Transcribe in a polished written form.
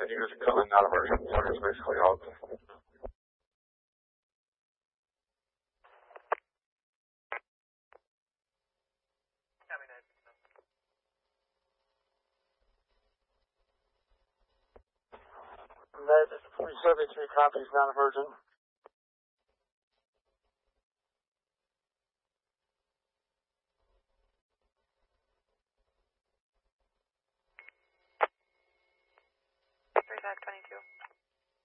and he was coming out of our hip pockets basically out. Med 373 copies, non-emergent. Five 22.